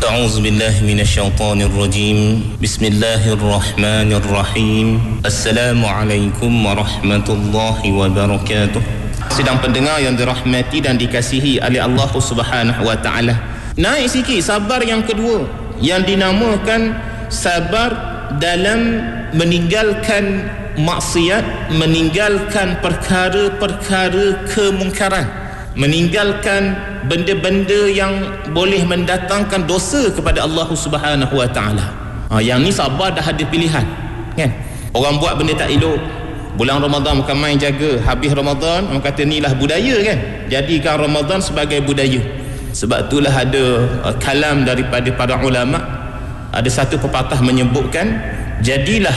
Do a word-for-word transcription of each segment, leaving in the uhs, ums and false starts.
A'udzu billahi minasyaitonir rajim. Bismillahirrahmanirrahim. Assalamualaikum warahmatullahi wabarakatuh. Sedang pendengar yang dirahmati dan dikasihi oleh Allah Subhanahu wa taala. Naik sikit sabar yang kedua yang dinamakan sabar dalam meninggalkan maksiat, meninggalkan perkara-perkara kemungkaran, meninggalkan benda-benda yang boleh mendatangkan dosa kepada Allah Subhanahu wa taala. Ha, yang ni sabar dah ada pilihan, kan? Orang buat benda tak elok, bulan Ramadan bukan main jaga, habis Ramadan orang kata inilah budaya, kan? Jadikan Ramadan sebagai budaya. Sebab itulah ada uh, kalam daripada para ulama, ada satu pepatah menyebutkan, jadilah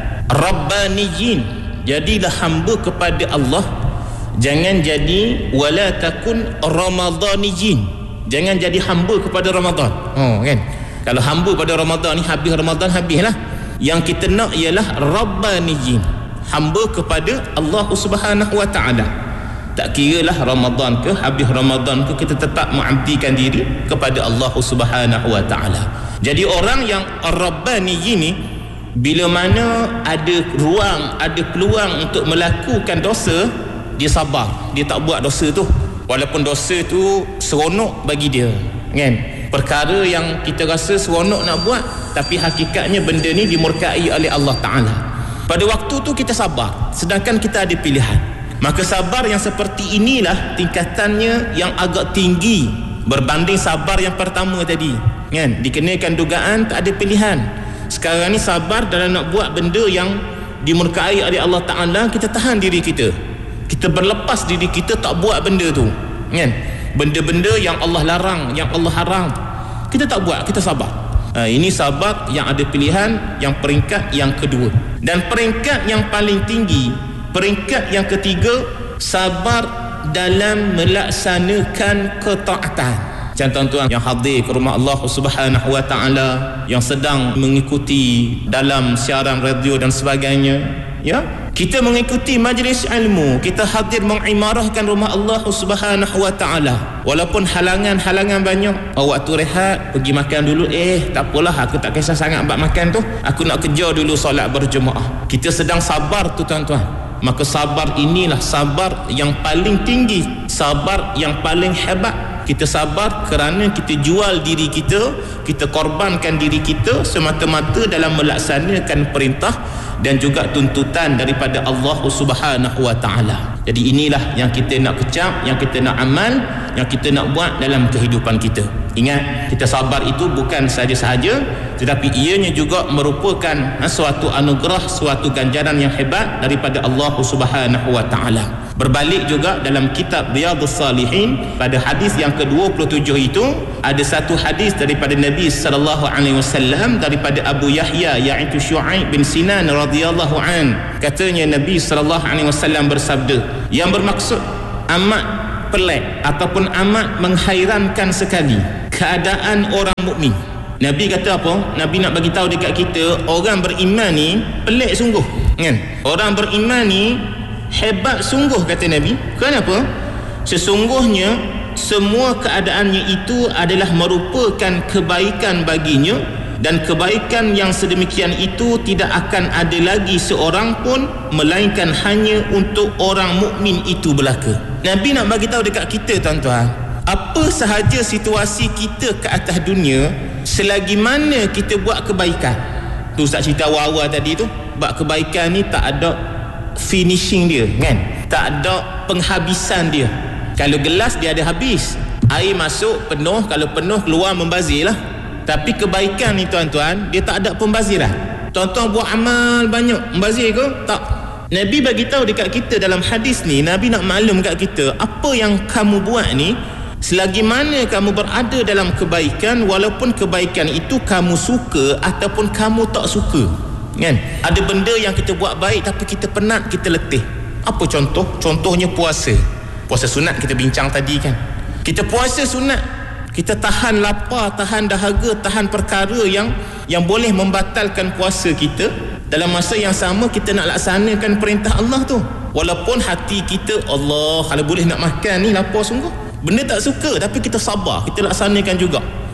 rabbaniyin, jadilah hamba kepada Allah, jangan jadi wala takun ramadaniyin, jangan jadi hamba kepada Ramadan. Oh, kan? Kalau hamba pada Ramadan ni, habis Ramadan habislah. Yang kita nak ialah rabbaniyin, hamba kepada Allah Subhanahu wa taala. Tak kiralah Ramadan ke, habis Ramadan ke, kita tetap mengabdikan diri kepada Allah Subhanahu wa taala. Jadi orang yang rabbaniyin ni, bila mana ada ruang, ada peluang untuk melakukan dosa, dia sabar, dia tak buat dosa tu, walaupun dosa tu seronok bagi dia, kan? Perkara yang kita rasa seronok nak buat, tapi hakikatnya benda ni dimurkai oleh Allah Ta'ala. Pada waktu tu kita sabar, sedangkan kita ada pilihan. Maka sabar yang seperti inilah tingkatannya yang agak tinggi berbanding sabar yang pertama tadi, kan? Dikenakan dugaan tak ada pilihan. Sekarang ni sabar dalam nak buat benda yang dimurkai oleh Allah Ta'ala, kita tahan diri kita, kita berlepas diri kita, tak buat benda tu, kan? Benda-benda yang Allah larang, yang Allah haram, kita tak buat, kita sabar. Ha, ini sabar yang ada pilihan, yang peringkat yang kedua. Dan peringkat yang paling tinggi, peringkat yang ketiga, sabar dalam melaksanakan ketaatan. Macam tuan-tuan yang hadir ke rumah Allah Subhanahu wa taala, yang sedang mengikuti dalam siaran radio dan sebagainya, ya, kita mengikuti majlis ilmu, kita hadir mengimarahkan rumah Allah Subhanahu wa taala, walaupun halangan-halangan banyak. Oh, waktu rehat pergi makan dulu, eh tak apalah, aku tak kisah sangat bab makan tu, aku nak kejar dulu solat berjemaah. Kita sedang sabar tu, tuan-tuan. Maka sabar inilah sabar yang paling tinggi, sabar yang paling hebat. Kita sabar kerana kita jual diri kita, kita korbankan diri kita semata-mata dalam melaksanakan perintah dan juga tuntutan daripada Allah Subhanahu wa taala. Jadi inilah yang kita nak kecap, yang kita nak amal, yang kita nak buat dalam kehidupan kita. Ingat, kita sabar itu bukan sahaja-sahaja, tetapi ianya juga merupakan suatu anugerah, suatu ganjaran yang hebat daripada Allah Subhanahu wa taala. Berbalik juga dalam kitab Riyadhus Salihin, pada hadis yang ke dua puluh tujuh itu ada satu hadis daripada Nabi sallallahu alaihi wasallam daripada Abu Yahya, iaitu Syu'aib bin Sinan radhiyallahu an. Katanya Nabi sallallahu alaihi wasallam bersabda, yang bermaksud amat pelik ataupun amat menghairankan sekali keadaan orang mukmin. Nabi kata apa? Nabi nak bagi tahu dekat kita, orang beriman ni pelik sungguh, kan? Orang beriman ni hebat sungguh, kata Nabi. Kenapa? Sesungguhnya semua keadaannya itu adalah merupakan kebaikan baginya, dan kebaikan yang sedemikian itu tidak akan ada lagi seorang pun melainkan hanya untuk orang mukmin itu belaka. Nabi nak bagi tahu dekat kita, tuan-tuan, apa sahaja situasi kita ke atas dunia, selagi mana kita buat kebaikan. Tu Ustaz cerita awal-awal tadi tu, buat kebaikan ni tak ada finishing dia, kan? Tak ada penghabisan dia. Kalau gelas dia ada habis, air masuk penuh, kalau penuh keluar membazir lah. Tapi kebaikan ni, tuan-tuan, dia tak ada pembaziran. Tuan-tuan buat amal banyak, membazir ke? Tak. Nabi bagi tahu dekat kita dalam hadis ni, Nabi nak maklum kat kita, apa yang kamu buat ni, selagi mana kamu berada dalam kebaikan, walaupun kebaikan itu kamu suka ataupun kamu tak suka, kan? Ada benda yang kita buat baik tapi kita penat, kita letih. Apa contoh? Contohnya puasa. Puasa sunat kita bincang tadi, kan? Kita puasa sunat, kita tahan lapar, tahan dahaga, tahan perkara yang yang boleh membatalkan puasa kita. Dalam masa yang sama kita nak laksanakan perintah Allah tu, walaupun hati kita, Allah, kalau boleh nak makan ni, lapar sungguh, benda tak suka, tapi kita sabar, kita laksanakan juga.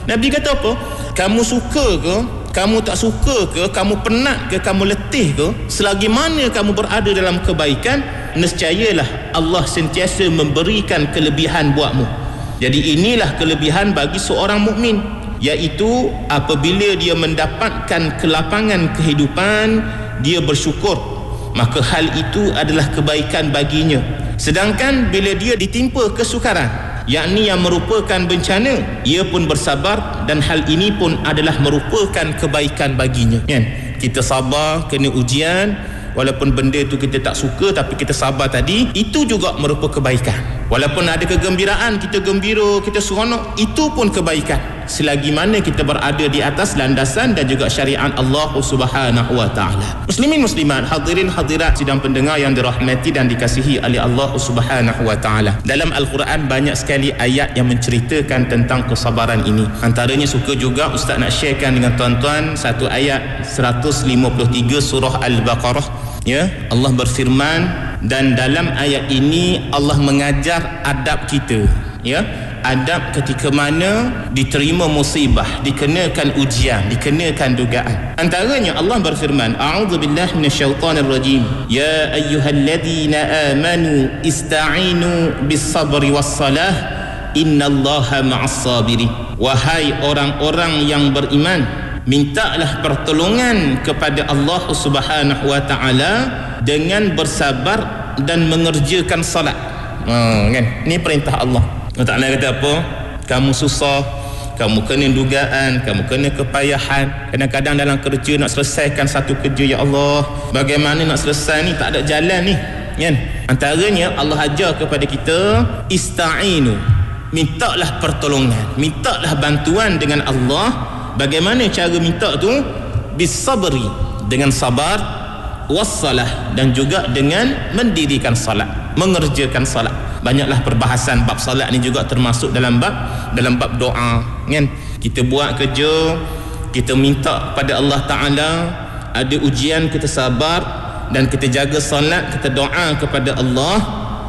Nabi kata apa? Kamu suka ke, kamu tak suka ke, kamu penat ke, kamu letih ke, selagi mana kamu berada dalam kebaikan, nescayalah Allah sentiasa memberikan kelebihan buatmu. Jadi inilah kelebihan bagi seorang mukmin, iaitu apabila dia mendapatkan kelapangan kehidupan, dia bersyukur, maka hal itu adalah kebaikan baginya. Sedangkan bila dia ditimpa kesukaran, yakni yang merupakan bencana, ia pun bersabar, dan hal ini pun adalah merupakan kebaikan baginya. Kan? Kita sabar kena ujian, walaupun benda tu kita tak suka, tapi kita sabar tadi, itu juga merupakan kebaikan. Walaupun ada kegembiraan, kita gembira, kita seronok, itu pun kebaikan, selagi mana kita berada di atas landasan dan juga syariat Allah Subhanahu wa taala. Muslimin muslimat, hadirin hadirat sidang pendengar yang dirahmati dan dikasihi oleh Allah Subhanahu wa taala. Dalam Al-Quran banyak sekali ayat yang menceritakan tentang kesabaran ini. Antaranya suka juga ustaz nak sharekan dengan tuan-tuan satu ayat seratus lima puluh tiga surah Al-Baqarah. Ya, Allah berfirman, dan dalam ayat ini Allah mengajar adab kita, ya, adab ketika mana diterima musibah, dikenakan ujian, dikenakan dugaan. Antaranya Allah berfirman, a'udzubillahi minasyaitonirrajim, ya ayyuhalladzina amanu ista'inu bis-sabri was-salah innallaha ma'as-sabirin. Wahai orang-orang yang beriman, mintalah pertolongan kepada Allah Subhanahu wa taala dengan bersabar dan mengerjakan salat. Ha, kan? Ini perintah Allah. Allah Taala kata apa? Kamu susah, kamu kena dugaan, kamu kena kepayahan. Kadang-kadang dalam kerja nak selesaikan satu kerja, ya Allah, bagaimana nak selesai ni, tak ada jalan ni, kan? Antaranya Allah ajar kepada kita, ista'inu, mintalah pertolongan, mintalah bantuan dengan Allah. Bagaimana cara minta tu? Bisabri, dengan sabar, wassalah, dan juga dengan mendirikan salat, mengerjakan salat. Banyaklah perbahasan bab salat ni juga termasuk dalam bab dalam bab doa, kan? Kita buat kerja, kita minta pada Allah Taala, ada ujian kita sabar dan kita jaga salat, kita doa kepada Allah,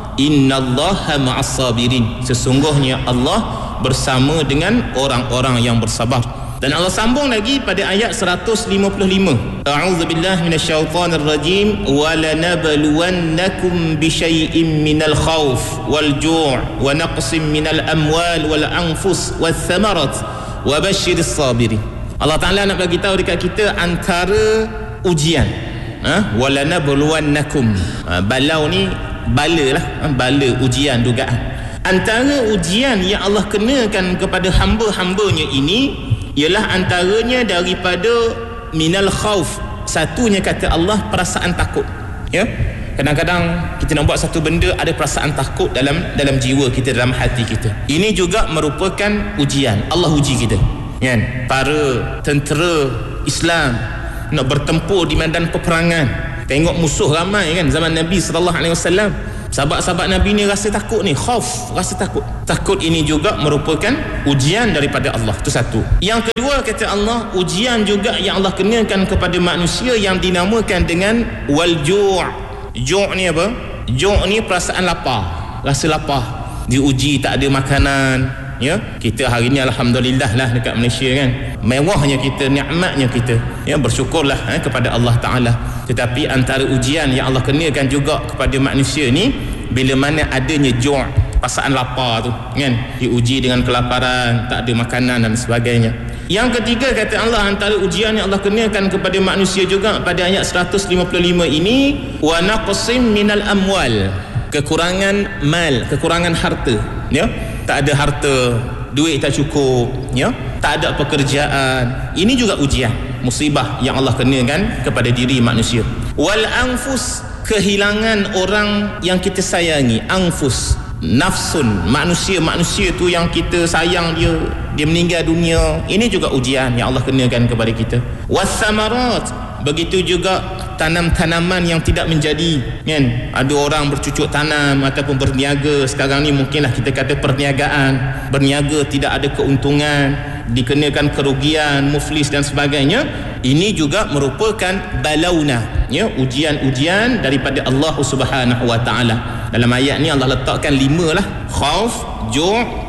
innallaha ma'as-sabirin, sesungguhnya Allah bersama dengan orang-orang yang bersabar. Dan Allah sambung lagi pada ayat seratus lima puluh lima. A'udzubillahi minasyaitonirrajim, wa lanabluwannakum bisyai'im minal khauf wal ju' wa naqsim minal amwal wal anfus wath thamarat wa basyiris sabirin. Allah Taala nak bagi tahu dekat kita antara ujian. Ha? Wa lanabluwannakum. Ha, balau ni balalah, ha? Bala, ujian, dugaan. Antara ujian yang Allah kenakan kepada hamba-hambanya ini ialah antaranya daripada minal khauf. Satunya kata Allah, perasaan takut. Ya, kadang-kadang kita nak buat satu benda, ada perasaan takut dalam dalam jiwa kita, dalam hati kita. Ini juga merupakan ujian. Allah uji kita, kan? Para tentera Islam nak bertempur di medan peperangan, tengok musuh ramai, kan? Zaman Nabi sallallahu alaihi wasallam, sahabat-sahabat Nabi ni rasa takut ni, khauf, rasa takut. Takut ini juga merupakan ujian daripada Allah. Itu satu. Yang kedua kata Allah, ujian juga yang Allah kenakan kepada manusia yang dinamakan dengan wal ju'. Ju' ni apa? Ju' ni perasaan lapar, rasa lapar. Diuji tak ada makanan, ya. Kita hari ni alhamdulillah lah dekat Malaysia, kan, mewahnya kita, nikmatnya kita, ya, bersyukurlah eh, kepada Allah Taala. Tetapi antara ujian yang Allah kenakan juga kepada manusia ni, bila mana adanya ju', perasaan lapar tu, kan, diuji dengan kelaparan, tak ada makanan dan sebagainya. Yang ketiga kata Allah, antara ujian yang Allah kenakan kepada manusia juga pada ayat seratus lima puluh lima ini, wa naqsim minal amwal, kekurangan mal, kekurangan harta, ya. Tak ada harta, duit tak cukup, ya, tak ada pekerjaan. Ini juga ujian, musibah yang Allah kenakan kepada diri manusia. Wal anfus, kehilangan orang yang kita sayangi. Anfus, nafsun, manusia-manusia tu yang kita sayang dia, dia meninggal dunia. Ini juga ujian yang Allah kenakan kepada kita. Wassamarat, begitu juga tanam-tanaman yang tidak menjadi, kan? Ada orang bercucuk tanam ataupun berniaga. Sekarang ni mungkinlah kita kata perniagaan, berniaga tidak ada keuntungan, dikenakan kerugian, muflis dan sebagainya. Ini juga merupakan balauna, ya, ujian-ujian daripada Allah Subhanahu wa taala. Dalam ayat ni Allah letakkan lima lah: khauf, ju',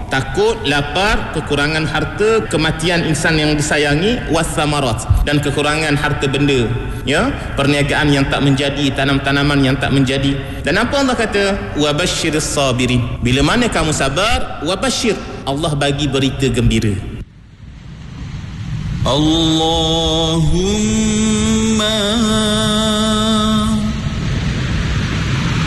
takut, lapar, kekurangan harta, kematian insan yang disayangi, wasamarat, dan kekurangan harta benda, ya, perniagaan yang tak menjadi, tanam-tanaman yang tak menjadi. Dan apa Allah kata? Wabasyiris sabirin. Bila mana kamu sabar, wabasyir, Allah bagi berita gembira. Allahumma